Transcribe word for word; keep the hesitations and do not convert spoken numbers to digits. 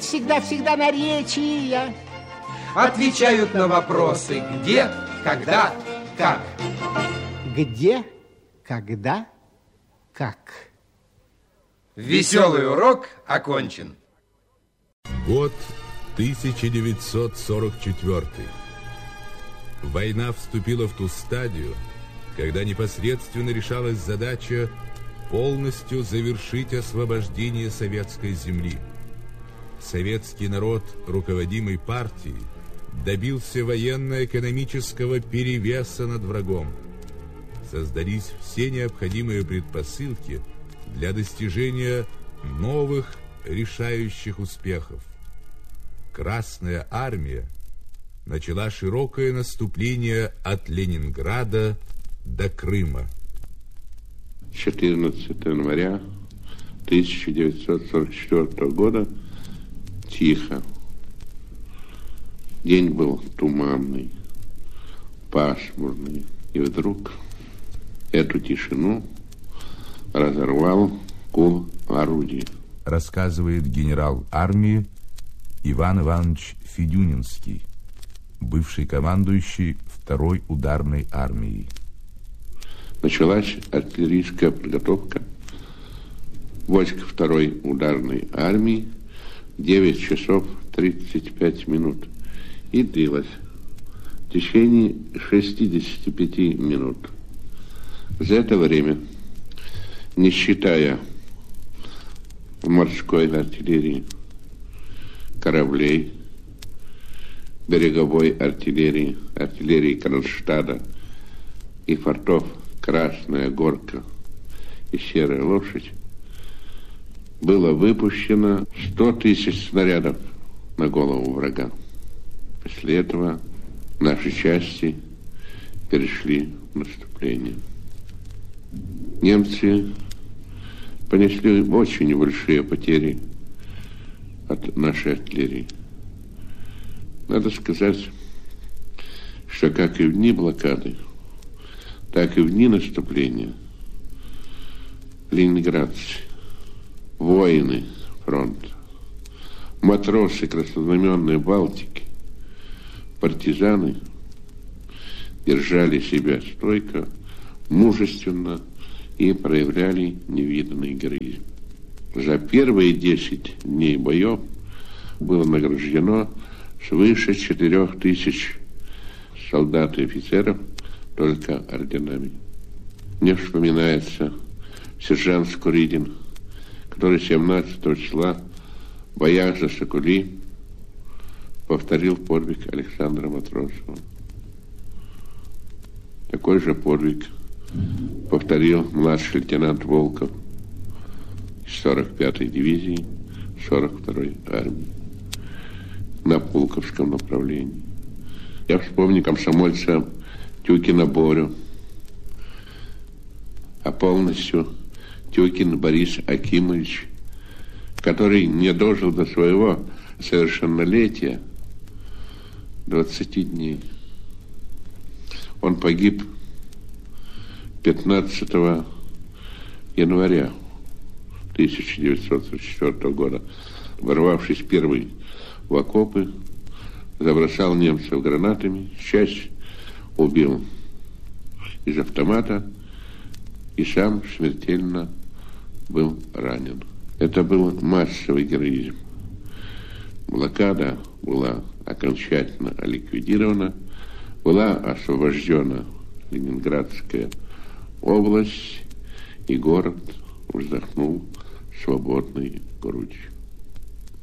всегда-всегда наречия. Отвечают на вопросы где, когда, как. Где, когда, как. Веселый урок окончен. Год тысяча девятьсот сорок четвёртый. Война вступила в ту стадию, когда непосредственно решалась задача полностью завершить освобождение советской земли. Советский народ, руководимый партией, добился военно-экономического перевеса над врагом. Создались все необходимые предпосылки для достижения новых решающих успехов. Красная армия начала широкое наступление от Ленинграда до Крыма. четырнадцатого января тысяча девятьсот сорок четвёртого года. Тихо. День был туманный, пасмурный. И вдруг эту тишину разорвал гул орудий. Рассказывает генерал армии Иван Иванович Федюнинский, бывший командующий второй ударной армией. Началась артиллерийская подготовка войск второй ударной армии девять часов тридцать пять минут и длилась в течение шестидесяти пяти минут. За это время, не считая морской артиллерии, кораблей, береговой артиллерии, артиллерии Кронштадта и фортов Красная Горка и Серая Лошадь, было выпущено сто тысяч снарядов на голову врага. После этого наши части перешли в наступление. Немцы понесли очень большие потери от нашей артиллерии. Надо сказать, что как и в дни блокады, так и в дни наступления ленинградцы, воины фронта, матросы краснознаменной Балтики, партизаны держали себя стойко, мужественно и проявляли невиданный героизм. За первые десять дней боев было награждено свыше четырех тысяч солдат и офицеров только орденами. Мне вспоминается сержант Скуридин, который семнадцатого числа в боях за Сокули повторил подвиг Александра Матросова. Такой же подвиг повторил младший лейтенант Волков из сорок пятой дивизии сорок второй армии на Пулковском направлении. Я вспомню комсомольца Тюкина Борю, а полностью Тюкин Борис Акимович, который не дожил до своего совершеннолетия двадцати дней. Он погиб пятнадцатого января тысяча девятьсот сорок четвёртого года, ворвавшись первый в окопы, забросал немцев гранатами, часть убил из автомата и сам смертельно был ранен. Это был массовый героизм. Блокада была окончательно ликвидирована, была освобождена Ленинградская область, и город вздохнул свободной грудью.